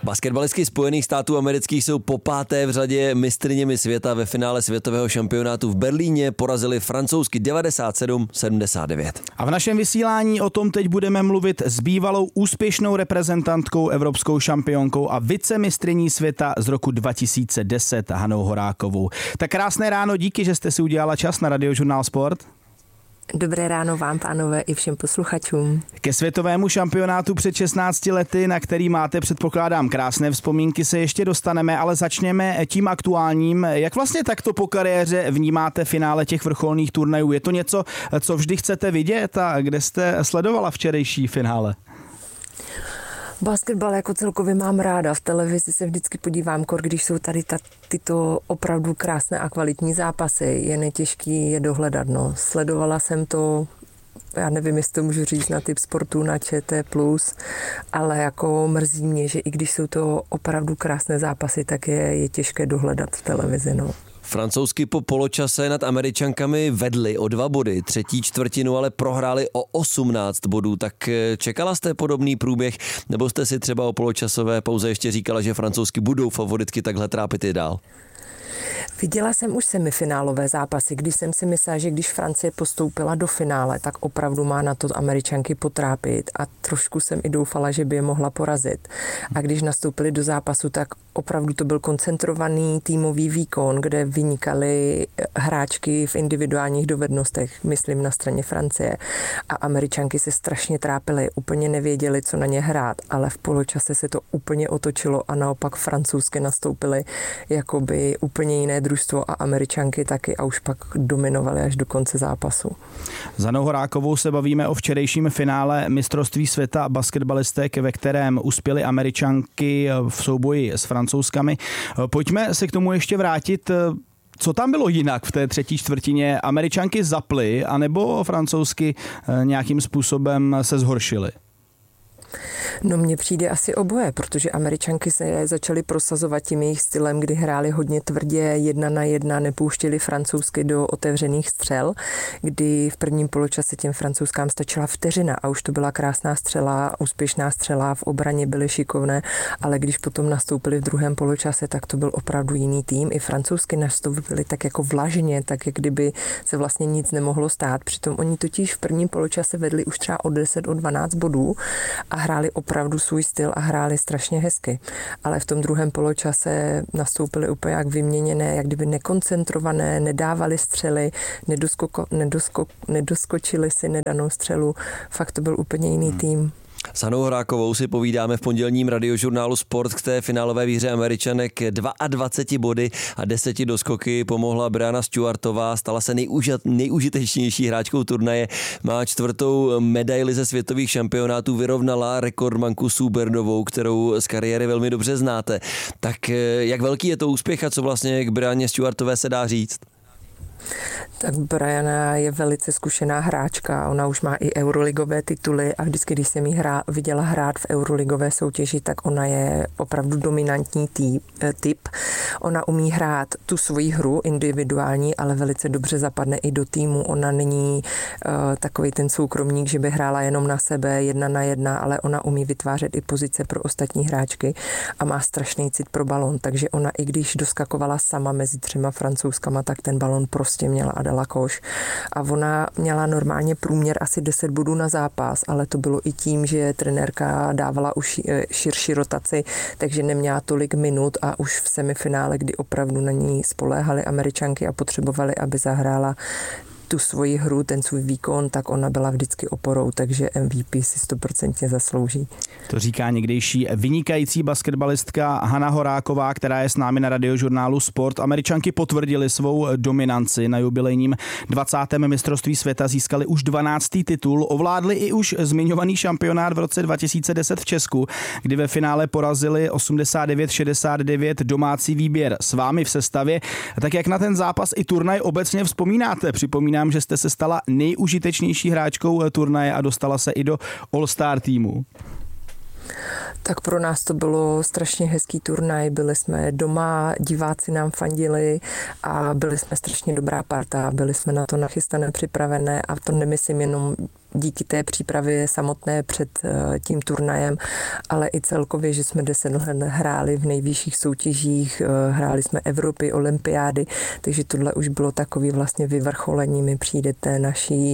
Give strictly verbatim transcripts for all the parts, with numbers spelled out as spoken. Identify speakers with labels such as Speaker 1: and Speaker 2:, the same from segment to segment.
Speaker 1: Basketbalistky Spojených států amerických jsou po páté v řadě mistryněmi světa. Ve finále světového šampionátu v Berlíně porazili francouzsky devadesát sedm sedmdesát devět.
Speaker 2: A v našem vysílání o tom teď budeme mluvit s bývalou úspěšnou reprezentantkou, evropskou šampionkou a vicemistryní světa z roku dva tisíce deset Hanou Horákovou. Tak krásné ráno, díky, že jste si udělala čas na Radiožurnál Sport.
Speaker 3: Dobré ráno vám, pánové, i všem posluchačům.
Speaker 2: Ke světovému šampionátu před šestnácti lety, na který máte, předpokládám, krásné vzpomínky, se ještě dostaneme, ale začněme tím aktuálním. Jak vlastně takto po kariéře vnímáte finále těch vrcholných turnajů? Je to něco, co vždy chcete vidět a kde jste sledovala včerejší finále?
Speaker 3: Basketbal jako celkově mám ráda. V televizi se vždycky podívám, kor, když jsou tady ta, tyto opravdu krásné a kvalitní zápasy. Je netěžký je dohledat. No. Sledovala jsem to, já nevím, jestli to můžu říct na typ sportu, na Č T plus, ale jako mrzí mě, že i když jsou to opravdu krásné zápasy, tak je, je těžké dohledat v televizi. No.
Speaker 1: Francouzsky po poločase nad Američankami vedli o dva body, třetí čtvrtinu ale prohráli o osmnáct bodů. Tak čekala jste podobný průběh, nebo jste si třeba o poločasové pauze ještě říkala, že Francouzsky budou favoritky takhle trápit i dál?
Speaker 3: Viděla jsem už semifinálové zápasy, když jsem si myslela, že když Francie postoupila do finále, tak opravdu má na to Američanky potrápit a trošku jsem i doufala, že by je mohla porazit. A když nastoupili do zápasu, tak opravdu to byl koncentrovaný týmový výkon, kde vynikaly hráčky v individuálních dovednostech, myslím na straně Francie. A Američanky se strašně trápily, úplně nevěděli, co na ně hrát, ale v poločase se to úplně otočilo a naopak Francouzské nastoupily jakoby úplně jiné družstvo a Američanky taky a už pak dominovaly až do konce zápasu.
Speaker 2: S Hanou Horákovou se bavíme o včerejším finále mistrovství světa basketbalistek, ve kterém uspěly Američanky v souboji s Francouzkami. Pojďme se k tomu ještě vrátit. Co tam bylo jinak v té třetí čtvrtině? Američanky zaply, anebo Francouzsky nějakým způsobem se zhoršily?
Speaker 3: No mně přijde asi oboje, protože Američanky se začaly prosazovat tím jejich stylem, kdy hráli hodně tvrdě, jedna na jedna, nepouštěli Francouzsky do otevřených střel, kdy v prvním poločase těm Francouzskám stačila vteřina a už to byla krásná střela, úspěšná střela, v obraně byly šikovné, ale když potom nastoupili v druhém poločase, tak to byl opravdu jiný tým. I Francouzsky nastoupili tak jako vlažně, tak jak kdyby se vlastně nic nemohlo stát. Přitom oni totiž v prvním poločase vedli už třeba o deset, o dvanáct bodů a hráli opravdu svůj styl a hráli strašně hezky. Ale v tom druhém poločase nastoupili úplně jak vyměněné, jak kdyby nekoncentrované, nedávali střely, nedoskoko, nedosko, nedoskočili si nedanou střelu. Fakt to byl úplně jiný hmm. tým.
Speaker 1: S Hanou Horákovou si povídáme v pondělním Radiožurnálu Sport. K té finálové výhře Američanek dvacet dva body a deset doskoky pomohla Brianna Stewartová, stala se nejužit, nejužitečnější hráčkou turnaje, má čtvrtou medaili ze světových šampionátů, vyrovnala rekordmanku Sue Birnovou, kterou z kariéry velmi dobře znáte. Tak jak velký je to úspěch a co vlastně k Brianně Stewartové se dá říct?
Speaker 3: Tak Brianna je velice zkušená hráčka, ona už má i euroligové tituly a vždycky, když jsem ji hrá, viděla hrát v euroligové soutěži, tak ona je opravdu dominantní tý, typ. Ona umí hrát tu svoji hru individuální, ale velice dobře zapadne i do týmu. Ona není uh, takový ten soukromník, že by hrála jenom na sebe jedna na jedna, ale ona umí vytvářet i pozice pro ostatní hráčky a má strašný cit pro balón, takže ona i když doskakovala sama mezi třema Francouzskama, tak ten balón prostě měla a dala koš. A ona měla normálně průměr asi deset bodů na zápas, ale to bylo i tím, že trenérka dávala už širší rotaci, takže neměla tolik minut a už v semifinále, kdy opravdu na ní spoléhaly Američanky a potřebovali, aby zahrála tu svoji hru, ten svůj výkon, tak ona byla vždycky oporou, takže M V P si stoprocentně zaslouží.
Speaker 2: To říká někdejší vynikající basketbalistka Hana Horáková, která je s námi na Radiožurnálu Sport. Američanky potvrdily svou dominanci na jubilejním dvacátém mistrovství světa, získali už dvanáctý titul, ovládli i už zmiňovaný šampionát v roce dva tisíce deset v Česku, kdy ve finále porazili osmdesát devět šedesát devět domácí výběr s vámi v sestavě. Tak jak na ten zápas i turnaj obecně vzpomínáte? Připomínám, že jste se stala nejužitečnější hráčkou turnaje a dostala se i do All-Star týmu.
Speaker 3: Tak pro nás to bylo strašně hezký turnaj, byli jsme doma, diváci nám fandili a byli jsme strašně dobrá parta, byli jsme na to nachystané, připravené a to nemyslím jenom díky té přípravě samotné před tím turnajem, ale i celkově, že jsme deset let hráli v nejvyšších soutěžích, hráli jsme Evropy, olympiády, takže tohle už bylo takový vlastně vyvrcholení, mi přijde té naší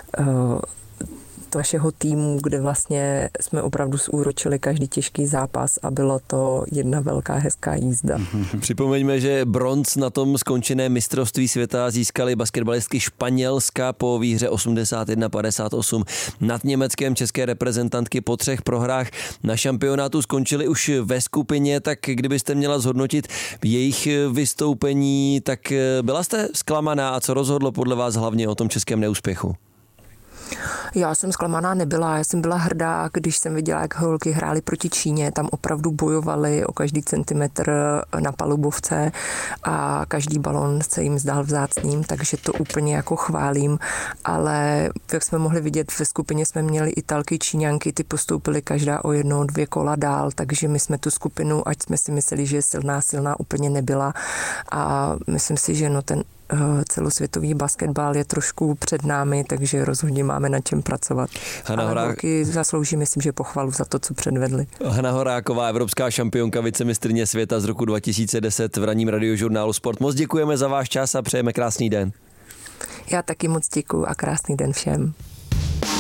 Speaker 3: našeho týmu, kde vlastně jsme opravdu zúročili každý těžký zápas a bylo to jedna velká hezká jízda.
Speaker 1: Připomeňme, že bronz na tom skončeném mistrovství světa získali basketbalistky Španělska po výhře osmdesát jedna padesát osm nad Německem. České reprezentantky po třech prohrách na šampionátu skončily už ve skupině, tak kdybyste měla zhodnotit jejich vystoupení, tak byla jste zklamaná a co rozhodlo podle vás hlavně o tom českém neúspěchu?
Speaker 3: Já jsem zklamaná nebyla, já jsem byla hrdá, když jsem viděla, jak holky hrály proti Číně, tam opravdu bojovali o každý centimetr na palubovce a každý balon se jim zdál vzácným, takže to úplně jako chválím, ale jak jsme mohli vidět, ve skupině jsme měli Italky, Číňanky, ty postoupily každá o jedno, dvě kola dál, takže my jsme tu skupinu, ať jsme si mysleli, že je silná, silná úplně nebyla a myslím si, že no ten celosvětový basketbal je trošku před námi, takže rozhodně máme na čem pracovat.
Speaker 1: Hana
Speaker 3: Ale
Speaker 1: Horák...
Speaker 3: holky zaslouží, myslím, že pochvalu za to, co předvedli.
Speaker 1: Hana Horáková, evropská šampionka, vicemistryně světa z roku dva tisíce deset v ranním radiožurnálu Sport. Moc děkujeme za váš čas a přejeme krásný den.
Speaker 3: Já taky moc děkuju a krásný den všem.